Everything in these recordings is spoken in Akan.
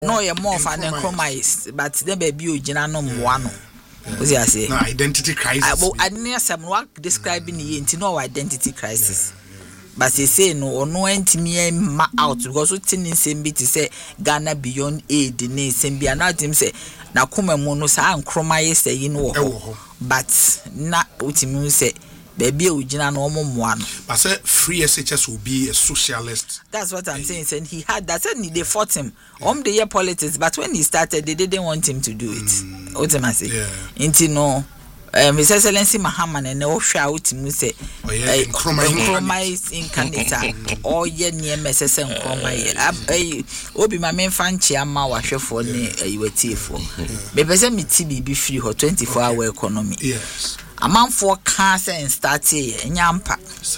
no you're more of an compromise, but then baby you no one. What's I say? No identity crisis. I didn't some work describing the no identity crisis. But they say no me out because what thing same bit to say Ghana beyond aid the name same be another him say na kuma mono sa compromise say you know but na what him say baby ujina no one. But say free SHS will be a socialist. That's what I'm saying. And he had that. Said they fought him. The year politics, but when he started, they didn't want him to do it. What am I saying? Into no, His Excellency Mahaman and no shout to say, compromise in Canada, or ye near Mrs. and Cromai. Obi my main fancy, I'm my washer for you a tea for. Maybe send me TB be free or 24-hour economy. Yes. A man for cancer and start here, Yampa.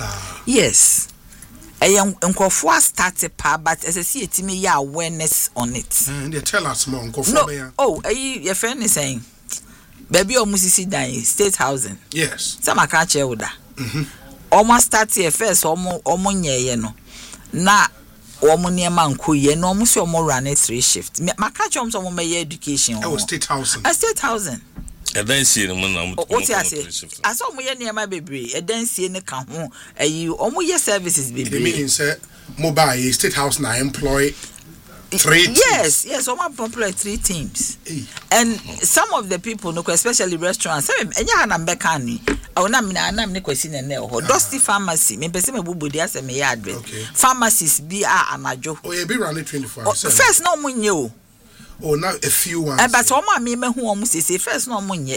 Yes. A young uncle for started pa, but as I see it, me ya awareness on it. And they tell us more, uncle. No, your friend is saying, baby, almost see dying state housing. Yes. Some I can't share with that. Almost start here first, almost ye no. Na almost near man kuye, no almost your more run 3 shifts. My catch on some of my education. I was state housing. A state housing. And then see the man. What I say? I saw me near my baby. And then see in the camp. You almost your services, baby. The meaning say mobile state house now employ 3 teams. Yes, I'm employ 3 teams. And some of the people, especially restaurants, and ya na mbekani. I na me question and there. Dusty pharmacy. Me pese me bubu dia se me address. Pharmacies be anajo. Oh, you be running 24/7. First no munye. Oh, now a few ones. But me who almost say first no munye.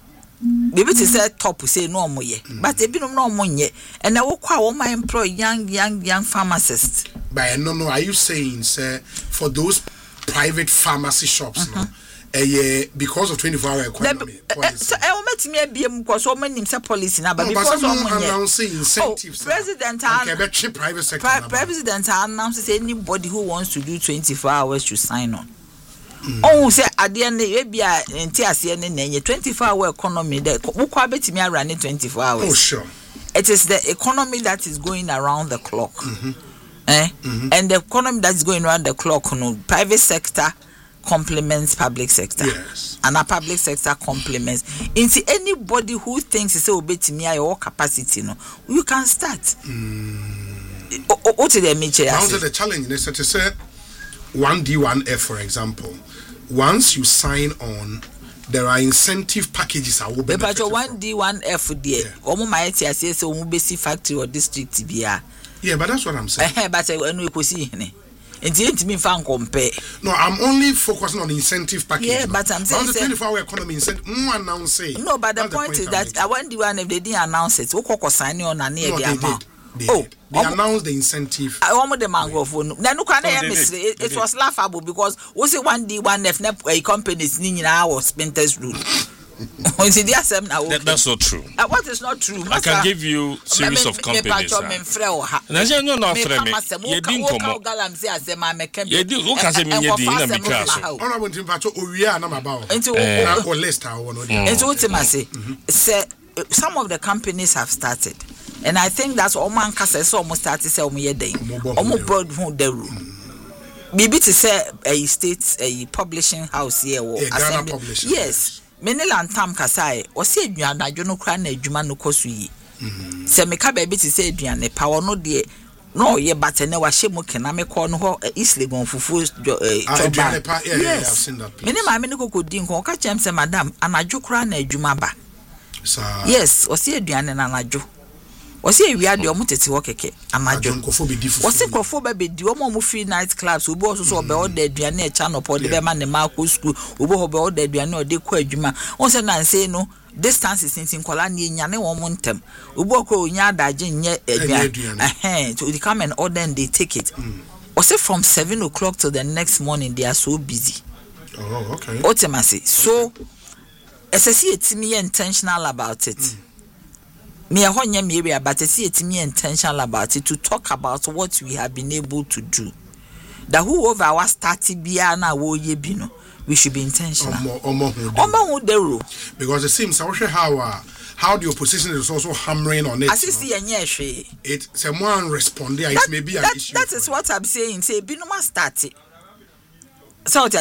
Baby to say top say no munye. But they be no munye. And I will call my employ young pharmacists. But no, are you saying, sir, for those private pharmacy shops now, because of 24-hour economy? So I met me be because so many policy now, but because of announcing incentives. President private sector. President announces anybody who wants to do 24 hours should sign on. Oh, say at the end, you be a 24-hour economy. Who me running 24 hours? Oh, sure. It is the economy that is going around the clock. And the economy that is going around the clock, private sector complements public sector. Yes. And a public sector complements. Into anybody who thinks it's obey to me your capacity, you can start. What did they make? Now the challenge is to say 1D1F, for example. Once you sign on, there are incentive packages. I will be. But 1D1F there. Omo my say so omo basic factory or district bia. Yeah, but that's what I'm saying. But when we could see him. It me fan compare. No, I'm only focusing on the incentive package. Yeah, but I'm saying the 24-hour economy incentive. Announce it. No, but the point is that I want the one if they didn't announce it. Who sign on and near the amount. They announced the incentive. I want the mango phone. Then it was laughable because was it 1D1F companies in our Spinters route. That's not true. What is not true? I can give you series of companies. Some of the companies have started, and I think that's Oman Kasa almost started to sell me a day. Almost brought the room. Maybe to say a state, a publishing house here or assembly. Yes. Menela Tam Kasai, or say you are not Jono Cran, a Jumano Kosui. Semeka baby to say you are power no dear. No, ye but I know a shemo can I make one who easily going for food. Yes, I've seen that. Many my medical could drink or catch him, say, Madam, and I joke ran a Jumaba. Yes, or see a Dian and Anajo. Or see we had your mutati workeke, and my junk of was it for baby, do more free night clubs who both saw about the Diane channel for the man and Marco school, who both about the Diano de Quajuma. Once and I say no, distance is in Colani, Yane or Montem, Uboko Yada Jin yet to come and order and they take it. Or say from 7 o'clock to the next morning, they are so busy. Oh, okay. Ultimately, so as I see it's me intentional about it. Me a honya maybe but I see it me intentional about it to talk about what we have been able to do. That whoever our started biana wo ye bino, we should be intentional. Because it seems how the opposition is also hammering on it. It's someone responding. It may be an issue. That is what I'm saying. Say binuma started. so